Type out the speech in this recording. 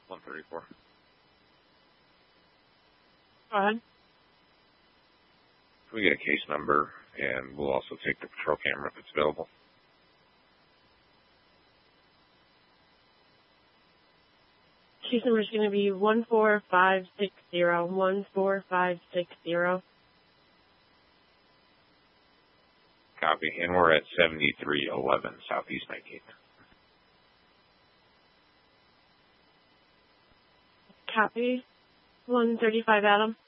134. Go ahead. Can we get a case number, and we'll also take the patrol camera if it's available? Case number is going to be 14560. 14560. Copy. And we're at 7311 Southeast 19th. Copy. 135 Adam.